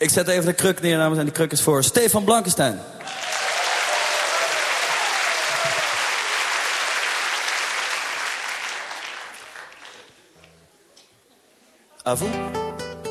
Ik zet even de kruk neer, dames en die kruk is voor Stefan Blankenstein. À vous.